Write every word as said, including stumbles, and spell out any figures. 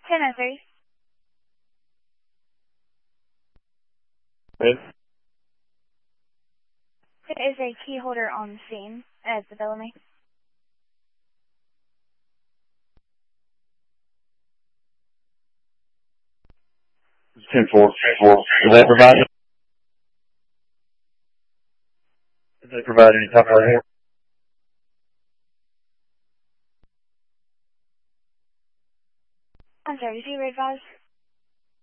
ten oh three. Yes. There is a key holder on scene at the Bellamy. ten four. Will they provide, did they provide any type of report? I'm sorry, did you advise?